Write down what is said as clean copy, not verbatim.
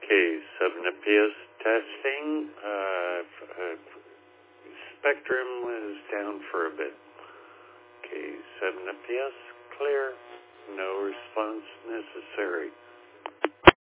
Okay, 7FPS testing. Spectrum was down for a bit. Okay, 7FPS, clear. No response necessary.